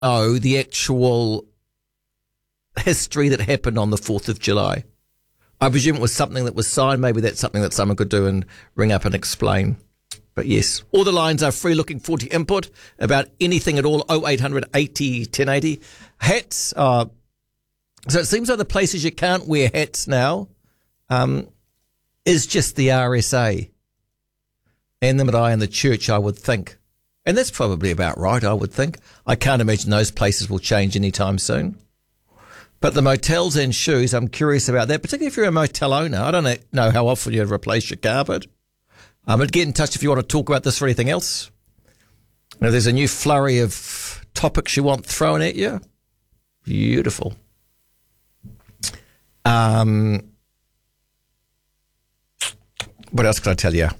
know the actual history that happened on the 4th of July. I presume it was something that was signed. Maybe that's something that someone could do and ring up and explain. But yes, all the lines are free. Looking forward to input about anything at all. 0800 80 1080. Hats. So it seems like the places you can't wear hats now is just the RSA and the Marae and the church, I would think. And that's probably about right, I would think. I can't imagine those places will change anytime soon. But the motels and shoes, I'm curious about that, particularly if you're a motel owner. I don't know how often you replace your carpet. But get in touch if you want to talk about this or anything else. Now, there's a new flurry of topics you want thrown at you. Beautiful. What else can I tell you?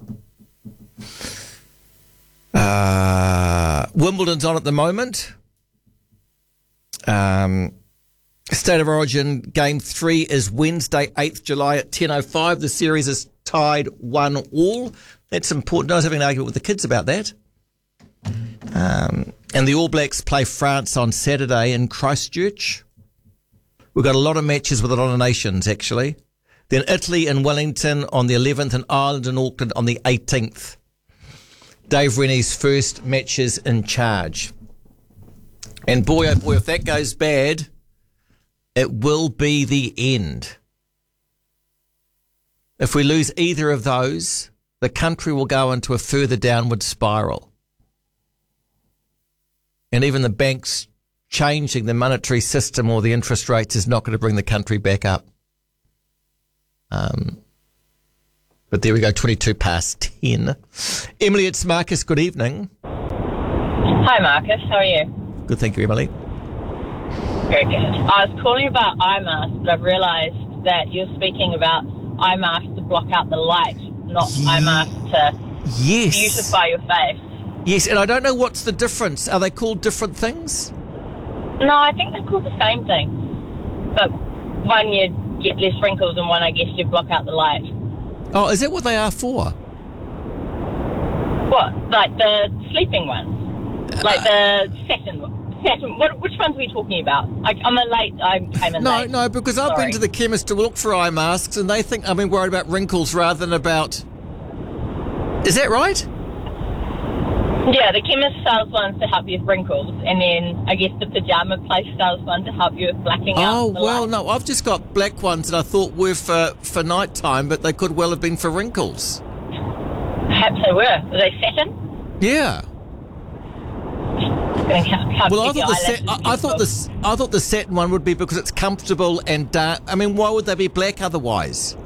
Wimbledon's on at the moment. State of Origin Game 3 is Wednesday, 8th July at 10:05. The series is tied 1-1. That's important. I was having an argument with the kids about that. And the All Blacks play France on Saturday in Christchurch. We've got a lot of matches with a lot of nations, actually. Then Italy and Wellington on the 11th and Ireland and Auckland on the 18th. Dave Rennie's first matches in charge. And boy, oh boy, if that goes bad, it will be the end. If we lose either of those, the country will go into a further downward spiral. And even the banks changing the monetary system or the interest rates is not going to bring the country back up. But there we go, 10:22. Emily, it's Marcus. Good evening. Hi, Marcus. How are you? Good, thank you, Emily. Very good. I was calling about eye masks, but I've realised that you're speaking about eye masks to block out the light, not eye masks to beautify your face. Yes, and I don't know what's the difference. Are they called different things? No, I think they're called the same thing. But one you get less wrinkles and one I guess you block out the light. Oh, is that what they are for? What? Like the sleeping ones? Like the satin one? Which ones are we talking about? I came in late. No, because I've been to the chemist to look for eye masks and they think I've been worried about wrinkles rather than about... Is that right? Yeah, the chemist sells ones to help you with wrinkles, and then I guess the pyjama place sells one to help you with blacking out. Oh, well, no, I've just got black ones that I thought were for night time, but they could well have been for wrinkles. Perhaps they were. Were they satin? Yeah. Well, I thought the satin one would be because it's comfortable and dark. I mean, why would they be black otherwise?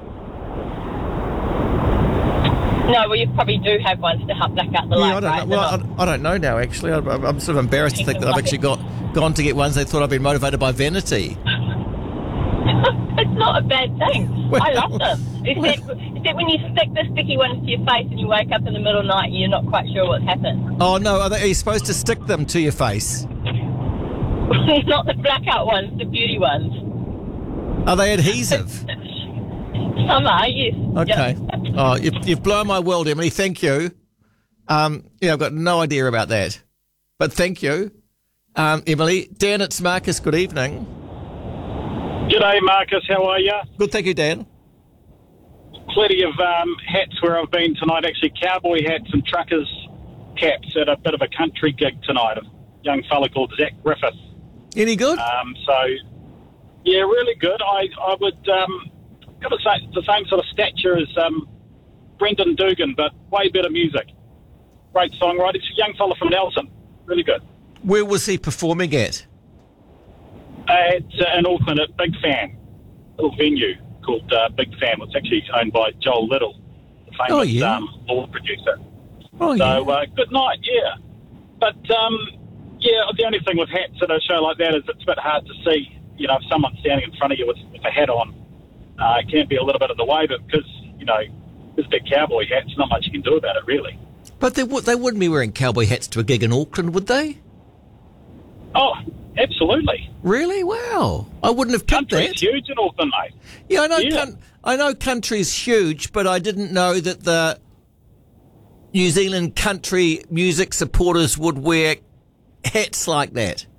No, well, you probably do have ones to help black out the light, right? I don't know now, actually. I'm sort of embarrassed to think that I've actually gone to get ones. They thought I'd been motivated by vanity. It's not a bad thing. Well, I love them. Except when you stick the sticky ones to your face and you wake up in the middle of the night and you're not quite sure what's happened. Oh, no. Are you supposed to stick them to your face? Not the blackout ones, the beauty ones. Are they adhesive? Some are, yes. Okay. Yep. Oh, you've blown my world, Emily. Thank you. I've got no idea about that. But thank you, Emily. Dan, it's Marcus. Good evening. G'day, Marcus. How are you? Good, thank you, Dan. Plenty of hats where I've been tonight, actually cowboy hats and truckers' caps at a bit of a country gig tonight. A young fella called Zach Griffith. Any good? Yeah, really good. I would got the same sort of stature as Brendan Dugan, but way better music. Great songwriter. He's a young fella from Nelson. Really good. Where was he performing at? It's in Auckland at Big Fan, little venue called Big Fan. It's actually owned by Joel Little, the famous law producer. Oh, so, good night, yeah. But, the only thing with hats at a show like that is it's a bit hard to see, if someone's standing in front of you with a hat on. It can be a little bit in the way, but because, this big cowboy hat's not much you can do about it, really. But they wouldn't be wearing cowboy hats to a gig in Auckland, would they? Oh, absolutely. Really? Wow. I wouldn't have picked that. Country's huge in Auckland, mate. Yeah, I know. Yeah. I know country's huge, but I didn't know that the New Zealand country music supporters would wear hats like that.